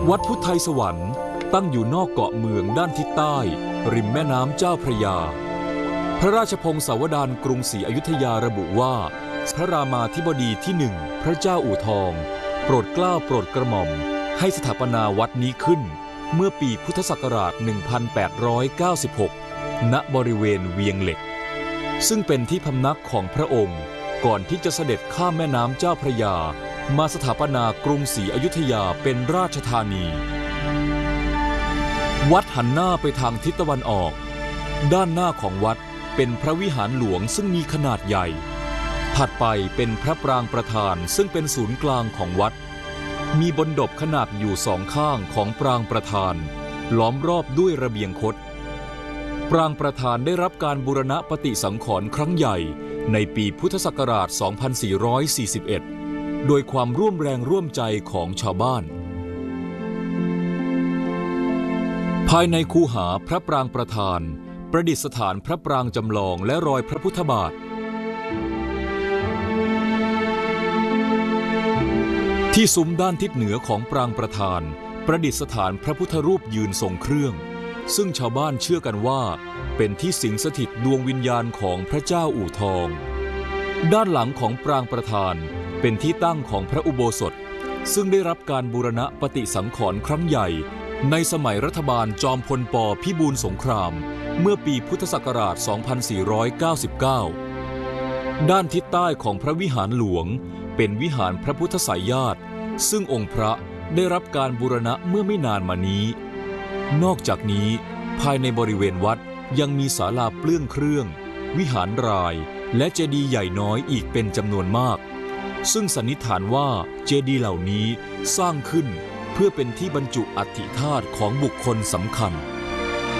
วัดพุทธไทยสวรรค์ตั้งอยู่นอกเกาะเมืองด้านทิศใต้ริมแม่น้ำเจ้าพระยาพระราชพงศาวดารกรุงศรีอยุธยาระบุว่าพระรามาธิบดีที่หนึ่งพระเจ้าอู่ทองโปรดเกล้าโปรดกระหม่อมให้สถาปนาวัดนี้ขึ้นเมื่อปีพุทธศักราช 1896 ณ บริเวณเวียงเหล็กซึ่งเป็นที่พำนักของพระองค์ก่อนที่จะเสด็จข้ามแม่น้ำเจ้าพระยามาสถาปนากรุงศรีอยุธยาเป็นราชธานีวัดหันหน้าไปทางทิศตะวันออกด้านหน้าของวัดเป็นพระวิหารหลวงซึ่งมีขนาดใหญ่ถัดไปเป็นพระปรางประธานซึ่งเป็นศูนย์กลางของวัดมีบนดบขนาดอยู่สองข้างของปรางประธานล้อมรอบด้วยระเบียงคดปรางประธานได้รับการบูรณะปฏิสังขรณ์ครั้งใหญ่ในปีพุทธศักราช 2441 โดยความร่วมแรงร่วมใจของชาวบ้านภายในคูหาพระปรางประธานประดิษฐานพระปรางจำลองและรอยพระพุทธบาทที่ซุ้มด้านทิศเหนือของปรางประธานประดิษฐานพระพุทธรูปยืนทรงเครื่องซึ่งชาวบ้านเชื่อกันว่าเป็นที่สิงสถิตดวงวิญญาณของพระเจ้าอู่ทองด้านหลังของปรางประธานเป็นที่ตั้งของพระอุโบสถซึ่งได้รับการบูรณะปฏิสังขรณ์ครั้งใหญ่ในสมัยรัฐบาลจอมพลป.พิบูลสงครามเมื่อปีพุทธศักราช 2499 ด้านทิศใต้ของพระวิหารหลวงเป็นวิหารพระพุทธไสยญาติซึ่งองค์พระได้รับการบูรณะเมื่อไม่นานมานี้นอกจากนี้ภายในบริเวณวัดยังมีศาลาเปลื้องเครื่องวิหารรายและเจดีย์ใหญ่น้อยอีกเป็นจำนวนมากซึ่งสันนิษฐานว่าเจดีย์เหล่านี้สร้างขึ้นเพื่อเป็นที่บรรจุอัฐิธาตุของบุคคลสำคัญ